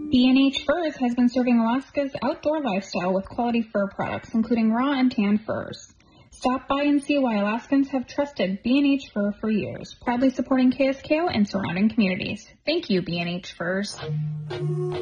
B&H Furs has been serving Alaska's outdoor lifestyle with quality fur products, including raw and tanned furs. Stop by and see why Alaskans have trusted B&H Fur for years, proudly supporting KSKO and surrounding communities. Thank you, B&H Furs.